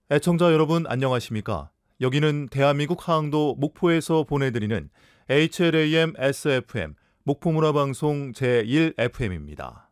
애청자 여러분 안녕하십니까? 여기는 대한민국 항도 목포에서 보내드리는 HLAM SFM 목포문화방송 제1FM입니다.